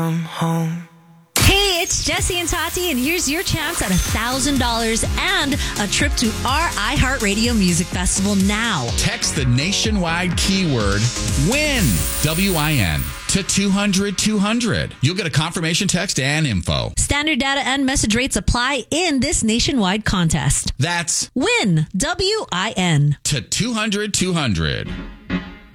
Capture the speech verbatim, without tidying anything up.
home. Hey, it's Jesse and Tati, and here's your chance at one thousand dollars and a trip to our iHeartRadio Music Festival now. Text the nationwide keyword WIN, W I N, to two hundred two hundred. You'll get a confirmation text and info. Standard data and message rates apply in this nationwide contest. That's WIN, W I N, to two hundred two hundred.